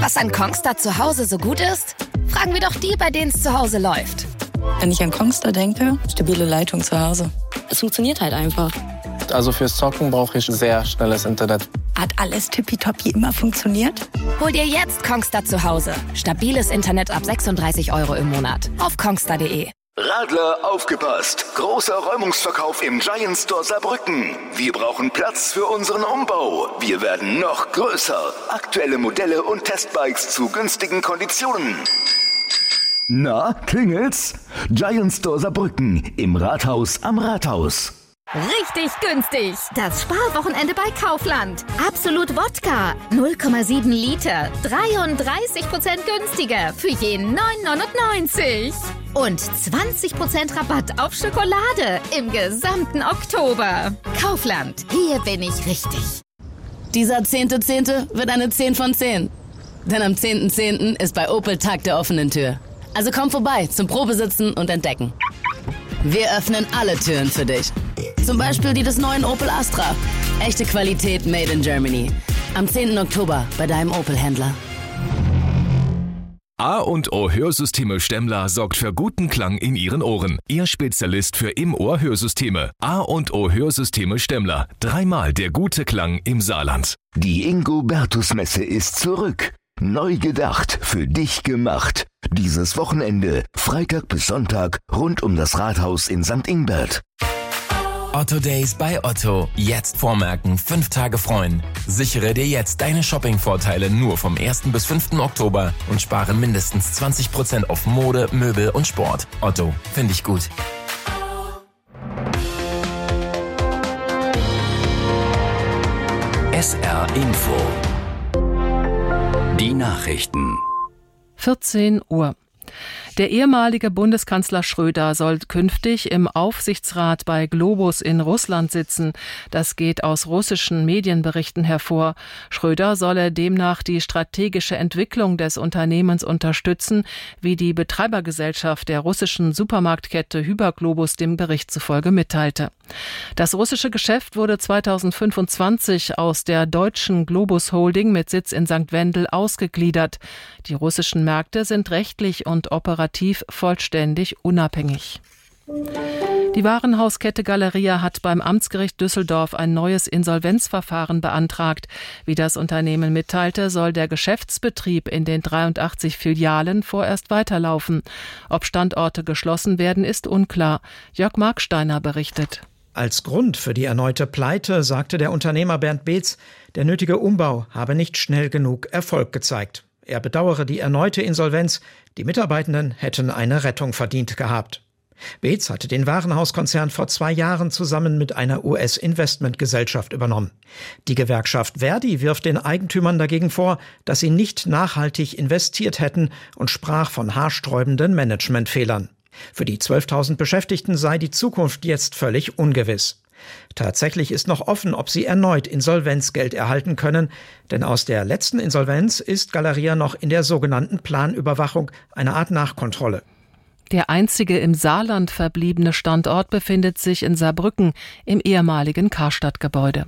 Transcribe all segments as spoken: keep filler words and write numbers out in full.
Was an Kongstar zu Hause so gut ist? Fragen wir doch die, bei denen es zu Hause läuft. Wenn ich an Kongstar denke, stabile Leitung zu Hause. Es funktioniert halt einfach. Also fürs Zocken brauche ich sehr schnelles Internet. Hat alles tippitoppi immer funktioniert? Hol dir jetzt Kongstar zu Hause. Stabiles Internet ab sechsunddreißig Euro im Monat. Auf kongstar punkt de. Radler, aufgepasst! Großer Räumungsverkauf im Giant Store Saarbrücken. Wir brauchen Platz für unseren Umbau. Wir werden noch größer. Aktuelle Modelle und Testbikes zu günstigen Konditionen. Na, klingelt's? Giant Store Saarbrücken im Rathaus am Rathaus. Richtig günstig. Das Sparwochenende bei Kaufland. Absolut Wodka. null Komma sieben Liter. dreiunddreißig Prozent günstiger für je neun neunundneunzig. Und zwanzig Prozent Rabatt auf Schokolade im gesamten Oktober. Kaufland. Hier bin ich richtig. Dieser zehnte zehnte wird eine zehn von zehn. Denn am zehnten zehnten ist bei Opel Tag der offenen Tür. Also komm vorbei zum Probesitzen und Entdecken. Wir öffnen alle Türen für dich. Zum Beispiel die des neuen Opel Astra. Echte Qualität made in Germany. Am zehnten Oktober bei deinem Opel-Händler. A und O Hörsysteme Stemmler sorgt für guten Klang in Ihren Ohren. Ihr Spezialist für Im-Ohr-Hörsysteme. A und O Hörsysteme Stemmler. Dreimal der gute Klang im Saarland. Die Ingo-Bertus-Messe ist zurück. Neu gedacht, für dich gemacht. Dieses Wochenende, Freitag bis Sonntag, rund um das Rathaus in Sankt Ingbert. Otto Days bei Otto. Jetzt vormerken, fünf Tage freuen. Sichere dir jetzt deine Shopping-Vorteile nur vom ersten bis fünften Oktober und spare mindestens zwanzig Prozent auf Mode, Möbel und Sport. Otto, finde ich gut. S R Info. Die Nachrichten. vierzehn Uhr. Der ehemalige Bundeskanzler Schröder soll künftig im Aufsichtsrat bei Globus in Russland sitzen. Das geht aus russischen Medienberichten hervor. Schröder solle demnach die strategische Entwicklung des Unternehmens unterstützen, wie die Betreibergesellschaft der russischen Supermarktkette Hyperglobus dem Bericht zufolge mitteilte. Das russische Geschäft wurde zweitausendfünfundzwanzig aus der deutschen Globus Holding mit Sitz in Sankt Wendel ausgegliedert. Die russischen Märkte sind rechtlich und operativ vollständig unabhängig. Die Warenhauskette Galeria hat beim Amtsgericht Düsseldorf ein neues Insolvenzverfahren beantragt. Wie das Unternehmen mitteilte, soll der Geschäftsbetrieb in den dreiundachtzig Filialen vorerst weiterlaufen. Ob Standorte geschlossen werden, ist unklar. Jörg Marksteiner berichtet. Als Grund für die erneute Pleite sagte der Unternehmer Bernd Beetz, der nötige Umbau habe nicht schnell genug Erfolg gezeigt. Er bedauere die erneute Insolvenz, die Mitarbeitenden hätten eine Rettung verdient gehabt. Beetz hatte den Warenhauskonzern vor zwei Jahren zusammen mit einer U S-Investmentgesellschaft übernommen. Die Gewerkschaft Verdi wirft den Eigentümern dagegen vor, dass sie nicht nachhaltig investiert hätten und sprach von haarsträubenden Managementfehlern. Für die zwölftausend Beschäftigten sei die Zukunft jetzt völlig ungewiss. Tatsächlich ist noch offen, ob sie erneut Insolvenzgeld erhalten können, denn aus der letzten Insolvenz ist Galeria noch in der sogenannten Planüberwachung, eine Art Nachkontrolle. Der einzige im Saarland verbliebene Standort befindet sich in Saarbrücken im ehemaligen Karstadt-Gebäude.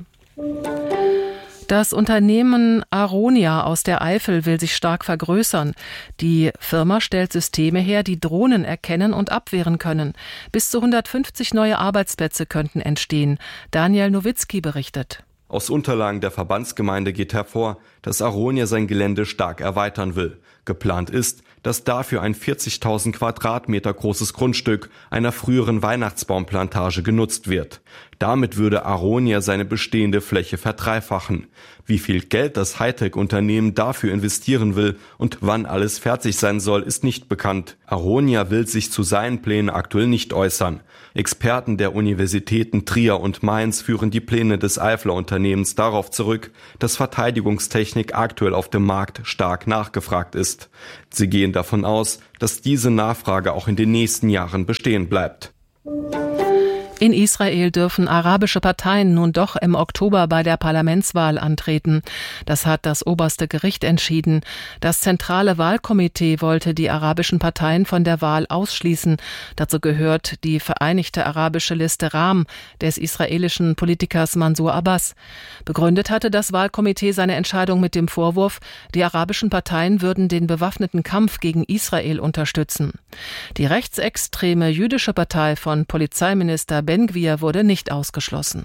Das Unternehmen Aronia aus der Eifel will sich stark vergrößern. Die Firma stellt Systeme her, die Drohnen erkennen und abwehren können. Bis zu hundertfünfzig neue Arbeitsplätze könnten entstehen. Daniel Nowitzki berichtet. Aus Unterlagen der Verbandsgemeinde geht hervor, dass Aronia sein Gelände stark erweitern will. Geplant ist, dass dafür ein vierzigtausend Quadratmeter großes Grundstück einer früheren Weihnachtsbaumplantage genutzt wird. Damit würde Aronia seine bestehende Fläche verdreifachen. Wie viel Geld das Hightech-Unternehmen dafür investieren will und wann alles fertig sein soll, ist nicht bekannt. Aronia will sich zu seinen Plänen aktuell nicht äußern. Experten der Universitäten Trier und Mainz führen die Pläne des Eifler Unternehmens darauf zurück, dass Verteidigungstechnik aktuell auf dem Markt stark nachgefragt ist. Sie gehen davon aus, dass diese Nachfrage auch in den nächsten Jahren bestehen bleibt. In Israel dürfen arabische Parteien nun doch im Oktober bei der Parlamentswahl antreten. Das hat das oberste Gericht entschieden. Das zentrale Wahlkomitee wollte die arabischen Parteien von der Wahl ausschließen. Dazu gehört die Vereinigte Arabische Liste Ram des israelischen Politikers Mansur Abbas. Begründet hatte das Wahlkomitee seine Entscheidung mit dem Vorwurf, die arabischen Parteien würden den bewaffneten Kampf gegen Israel unterstützen. Die rechtsextreme jüdische Partei von Polizeiminister Ben-Gvir wurde nicht ausgeschlossen.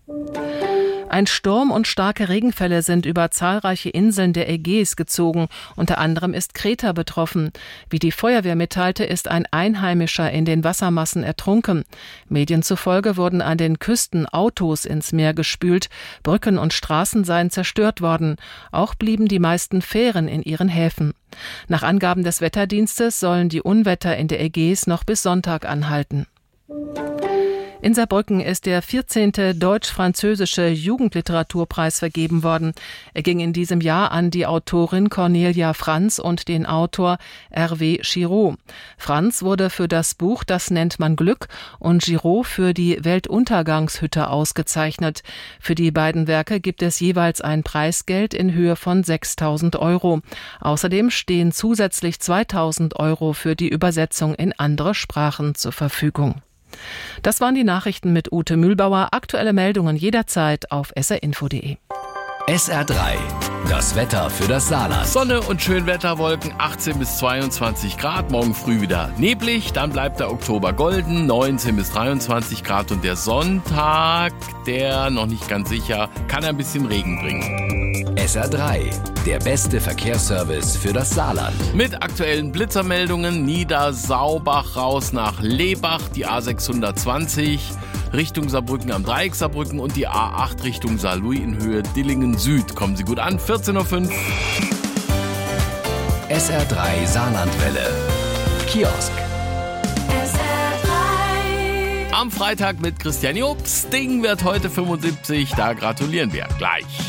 Ein Sturm und starke Regenfälle sind über zahlreiche Inseln der Ägäis gezogen. Unter anderem ist Kreta betroffen. Wie die Feuerwehr mitteilte, ist ein Einheimischer in den Wassermassen ertrunken. Medien zufolge wurden an den Küsten Autos ins Meer gespült. Brücken und Straßen seien zerstört worden. Auch blieben die meisten Fähren in ihren Häfen. Nach Angaben des Wetterdienstes sollen die Unwetter in der Ägäis noch bis Sonntag anhalten. In Saarbrücken ist der vierzehnte Deutsch-Französische Jugendliteraturpreis vergeben worden. Er ging in diesem Jahr an die Autorin Cornelia Franz und den Autor Hervé Giraud. Franz wurde für das Buch Das nennt man Glück und Giraud für die Weltuntergangshütte ausgezeichnet. Für die beiden Werke gibt es jeweils ein Preisgeld in Höhe von sechstausend Euro. Außerdem stehen zusätzlich zweitausend Euro für die Übersetzung in andere Sprachen zur Verfügung. Das waren die Nachrichten mit Ute Mühlbauer. Aktuelle Meldungen jederzeit auf s r info punkt d e. S R drei, das Wetter für das Saarland. Sonne und Schönwetterwolken, achtzehn bis zweiundzwanzig Grad. Morgen früh wieder neblig, dann bleibt der Oktober golden, neunzehn bis dreiundzwanzig Grad. Und der Sonntag, der noch nicht ganz sicher, kann ein bisschen Regen bringen. S R drei, der beste Verkehrsservice für das Saarland. Mit aktuellen Blitzermeldungen Niedersaubach raus nach Lebach, die A sechshundertzwanzig Richtung Saarbrücken am Dreieck Saarbrücken und die A acht Richtung Saarlouis in Höhe Dillingen Süd. Kommen Sie gut an, vierzehn Uhr fünf. S R drei Saarlandwelle. Kiosk. S R drei. Am Freitag mit Christian Jobs. Ding wird heute fünfundsiebzig, da gratulieren wir gleich.